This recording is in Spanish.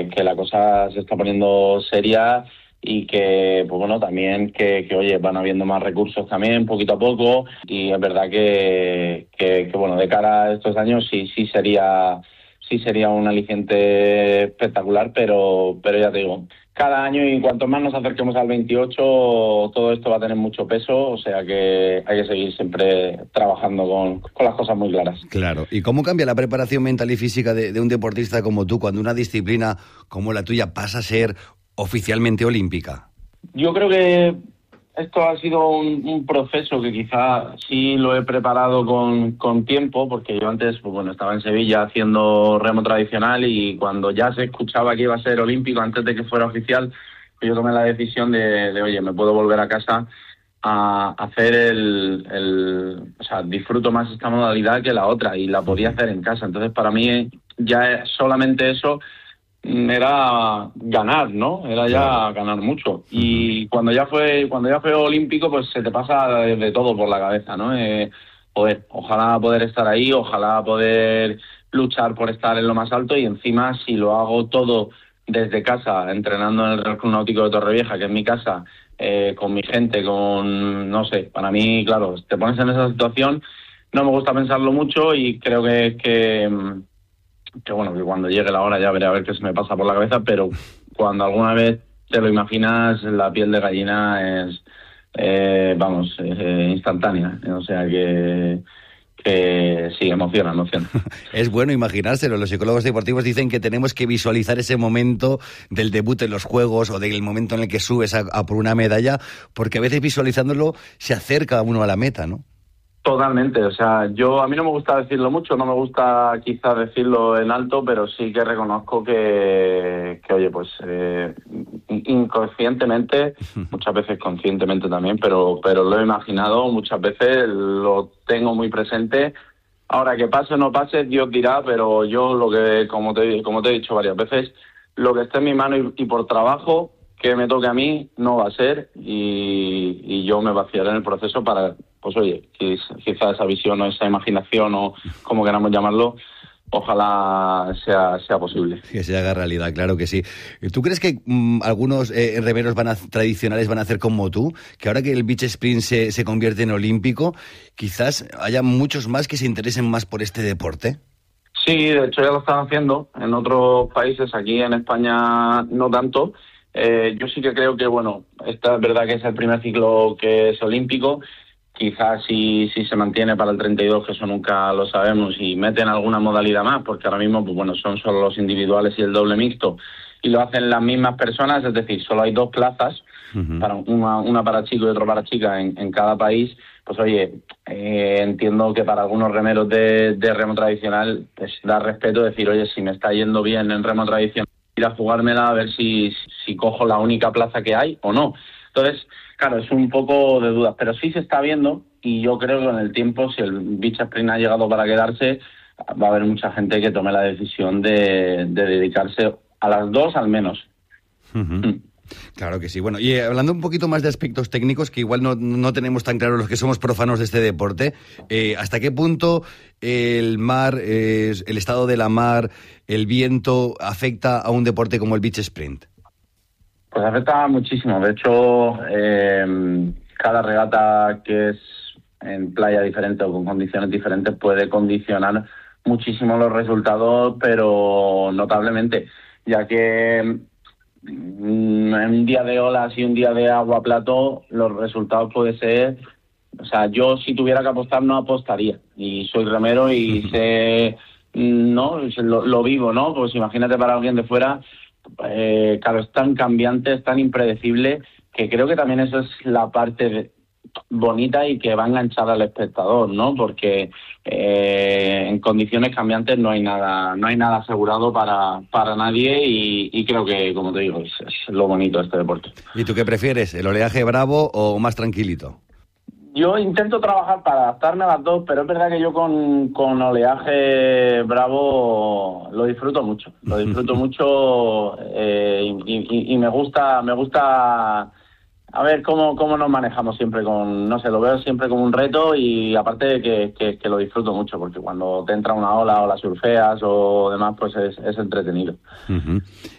que la cosa se está poniendo seria y que, pues bueno, también que oye, van habiendo más recursos también, poquito a poco, y es verdad que bueno, de cara a estos años sí sería un aliciente espectacular, pero ya te digo, cada año y cuanto más nos acerquemos al 28, todo esto va a tener mucho peso, o sea que hay que seguir siempre trabajando con las cosas muy claras. Claro. ¿Y cómo cambia la preparación mental y física de un deportista como tú cuando una disciplina como la tuya pasa a ser oficialmente olímpica? Yo creo que esto ha sido un proceso que quizá sí lo he preparado con tiempo, porque yo antes, pues bueno, estaba en Sevilla haciendo remo tradicional y cuando ya se escuchaba que iba a ser olímpico, antes de que fuera oficial, pues yo tomé la decisión de oye, me puedo volver a casa a hacer o sea, disfruto más esta modalidad que la otra y la podía hacer en casa. Entonces, para mí ya solamente eso era ganar, ¿no? Era ya ganar mucho. Y cuando ya fue olímpico, pues se te pasa de todo por la cabeza, ¿no? Joder, ojalá poder estar ahí, ojalá poder luchar por estar en lo más alto y encima si lo hago todo desde casa, entrenando en el Real Club Náutico de Torrevieja, que es mi casa, con mi gente, no sé, para mí, claro, te pones en esa situación, no me gusta pensarlo mucho y creo que bueno, que cuando llegue la hora ya veré a ver qué se me pasa por la cabeza, pero cuando alguna vez te lo imaginas, la piel de gallina es, instantánea. O sea que sí, emociona. Es bueno imaginárselo. Los psicólogos deportivos dicen que tenemos que visualizar ese momento del debut en los Juegos o del momento en el que subes a por una medalla, porque a veces visualizándolo se acerca uno a la meta, ¿no? Totalmente, o sea, a mí no me gusta decirlo mucho, no me gusta quizás decirlo en alto, pero sí que reconozco que oye, pues inconscientemente, muchas veces conscientemente también, pero lo he imaginado, muchas veces lo tengo muy presente. Ahora, que pase o no pase, Dios dirá, pero yo lo que, como te he dicho varias veces, lo que esté en mi mano y por trabajo que me toque a mí no va a ser y yo me vaciaré en el proceso para, pues oye, quizá esa visión o esa imaginación o como queramos llamarlo, ojalá sea posible. Que se haga realidad, claro que sí. ¿Tú crees que algunos remeros tradicionales van a hacer como tú? Que ahora que el beach sprint se convierte en olímpico, quizás haya muchos más que se interesen más por este deporte. Sí, de hecho ya lo están haciendo en otros países, aquí en España no tanto. Yo sí que creo que, bueno, esta es verdad que es el primer ciclo que es olímpico. Quizás si se mantiene para el 32, que eso nunca lo sabemos, y meten alguna modalidad más, porque ahora mismo, pues bueno, son solo los individuales y el doble mixto, y lo hacen las mismas personas, es decir, solo hay 2 plazas, para una para chico y otra para chica en cada país. Pues oye, entiendo que para algunos remeros de remo tradicional pues da respeto decir, oye, si me está yendo bien en remo tradicional, ir a jugármela a ver si cojo la única plaza que hay o no. Entonces, claro, es un poco de dudas, pero sí se está viendo y yo creo que con el tiempo, si el beach sprint ha llegado para quedarse, va a haber mucha gente que tome la decisión de dedicarse a las 2 al menos. Claro que sí. Bueno, y hablando un poquito más de aspectos técnicos, que igual no tenemos tan claro los que somos profanos de este deporte, ¿hasta qué punto el mar, el estado de la mar, el viento, afecta a un deporte como el beach sprint? Pues afecta muchísimo. De hecho, cada regata que es en playa diferente o con condiciones diferentes puede condicionar muchísimo los resultados, pero notablemente, ya que en un día de olas y un día de agua plato, los resultados puede ser... O sea, yo si tuviera que apostar no apostaría. Y soy remero y sé, ¿no? Lo vivo, ¿no? Pues imagínate para alguien de fuera, claro, es tan cambiante, es tan impredecible, que creo que también eso es la parte bonita y que va a enganchar al espectador, ¿no? Porque en condiciones cambiantes no hay nada asegurado para nadie y creo que, como te digo, es lo bonito de este deporte. ¿Y tú qué prefieres, el oleaje bravo o más tranquilito? Yo intento trabajar para adaptarme a las dos, pero es verdad que yo con oleaje bravo lo disfruto mucho. Y me gusta a ver cómo nos manejamos siempre lo veo siempre como un reto y aparte de que lo disfruto mucho, porque cuando te entra una ola o la surfeas o demás, pues es entretenido.